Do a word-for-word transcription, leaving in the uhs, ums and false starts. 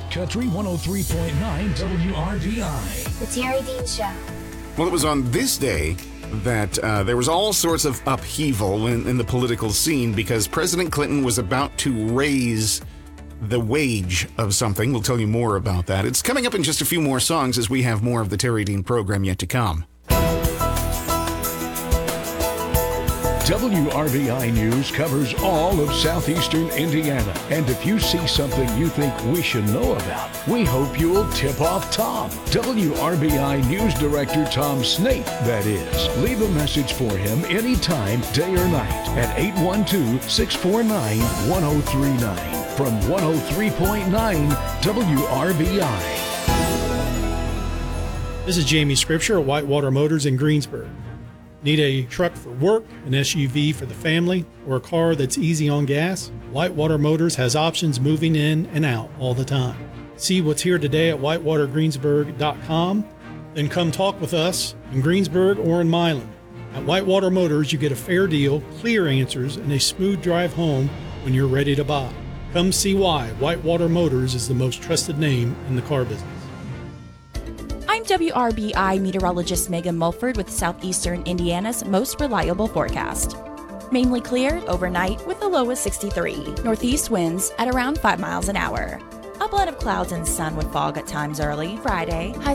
Country one oh three point nine W R B I. The Terry Dean Show. Well, it was on this day that uh, there was all sorts of upheaval in, in the political scene because President Clinton was about to raise the wage of something. We'll tell you more about that. It's coming up in just a few more songs as we have more of the Terry Dean program yet to come. W R B I News covers all of southeastern Indiana. And if you see something you think we should know about, we hope you'll tip off Tom. W R B I News Director Tom Snape, that is. Leave a message for him anytime, day or night, at eight one two, six four nine, one oh three nine. From one oh three point nine W R B I. This is Jamie Scripture at Whitewater Motors in Greensburg. Need a truck for work, an S U V for the family, or a car that's easy on gas? Whitewater Motors has options moving in and out all the time. See what's here today at whitewater greensburg dot com. Then come talk with us in Greensburg or in Milan. At Whitewater Motors, you get a fair deal, clear answers, and a smooth drive home when you're ready to buy. Come see why Whitewater Motors is the most trusted name in the car business. I'm W R B I meteorologist Megan Mulford with Southeastern Indiana's most reliable forecast. Mainly clear overnight with a low of sixty-three. Northeast winds at around five miles an hour. A blend of clouds and sun with fog at times early. Friday, highs